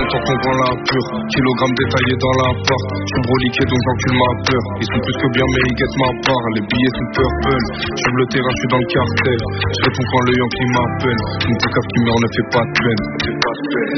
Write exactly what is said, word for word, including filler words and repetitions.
tant qu'on vend la pure. Kilogramme détaillé dans la part. J'suis broliqué donc j'encule ma peur. Ils sont plus que bien mais ils guettent ma part. Les billets sont purple. J'ouvre le terrain, j'suis dans le cartel. J'réponds quand le Yankee m'appelle. Une poucave qui meurt ne fait pas de peine.